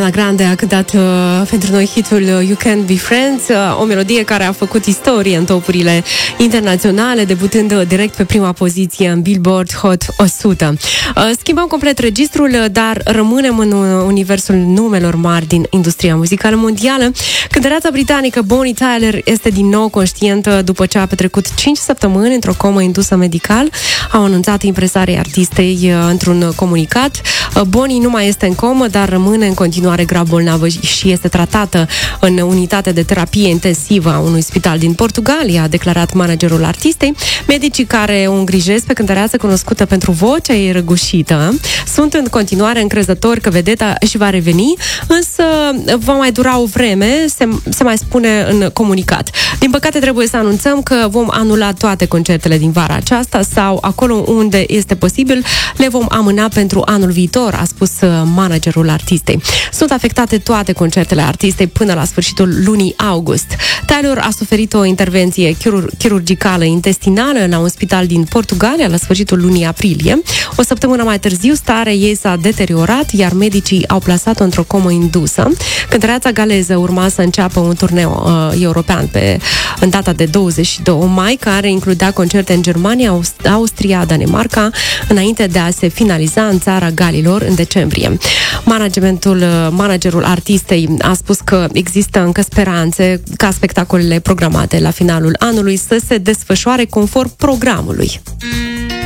Ariana Grande a cântat pentru noi hitul You Can't Be Friends, o melodie care a făcut istorie în topurile internaționale, debutând direct pe prima poziție în Billboard Hot 100. Schimbăm complet registrul, dar rămânem în universul numelor mari din industria muzicală mondială. Cântăreața britanică Bonnie Tyler este din nou conștientă după ce a petrecut 5 săptămâni într-o comă indusă medical, au anunțat impresarii artistei într-un comunicat. Bonnie nu mai este în comă, dar rămâne în continuare grav bolnavă și este tratată în unitate de terapie intensivă a unui spital din Portugalia, a declarat managerul artistei. Medicii care o îngrijesc pe cântăreață, cunoscută pentru vocea ei răgușită, sunt în continuare încrezători că vedeta își va reveni, însă va mai dura o vreme, se mai spune în comunicat. Din păcate trebuie să anunțăm că vom anula toate concertele din vara aceasta sau acolo unde este posibil le vom amâna pentru anul viitor, a spus managerul artistei. Sunt afectate toate concertele artistei până la sfârșitul lunii august. Taylor a suferit o intervenție chirurgicală intestinală la un spital din Portugalia la sfârșitul lunii aprilie. O săptămână mai târziu, starea ei s-a deteriorat, iar medicii au plasat-o într-o comă indusă. Cântăreața galeză urma să înceapă un turneu european în data de 22 mai, care includea concerte în Germania, Austria, Danemarca, înainte de a se finaliza în țara Galilor în decembrie. Managerul artistei a spus că există încă speranțe ca spectacolele programate la finalul anului să se desfășoare conform programului.